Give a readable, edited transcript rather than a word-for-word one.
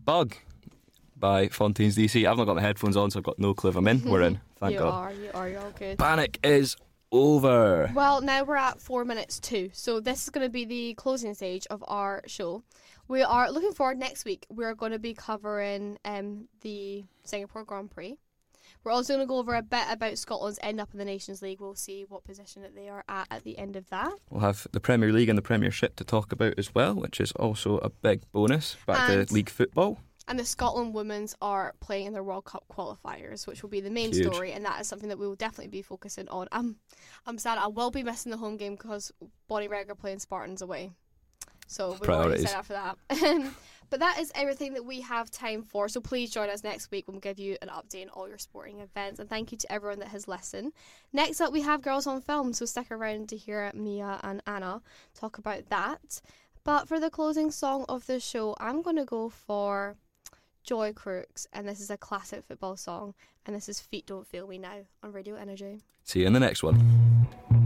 Bug by Fontaines DC. I've not got my headphones on, so I've got no clue if I'm in. We're in. Thank God. You're all good. Panic is over. Well, now we're at 4 minutes to, so this is going to be the closing stage of our show. We are looking forward next week. We're going to be covering the Singapore Grand Prix. We're also going to go over a bit about Scotland's end up in the Nations League. We'll see what position that they are at the end of that. We'll have the Premier League and the Premiership to talk about as well, which is also a big bonus. Back to league football. And the Scotland women's are playing in their World Cup qualifiers, which will be the main Huge. story, and that is something that we will definitely be focusing on. I'm sad I will be missing the home game because Bonnie Reg are playing Spartans away. So we've already set up for that. But that is everything that we have time for. So please join us next week when we give you an update on all your sporting events. And thank you to everyone that has listened. Next up, we have Girls on Film. So stick around to hear Mia and Anna talk about that. But for the closing song of the show, I'm going to go for Joy Crooks. And this is a classic football song. And this is Feet Don't Fail Me Now on Radio Energy. See you in the next one.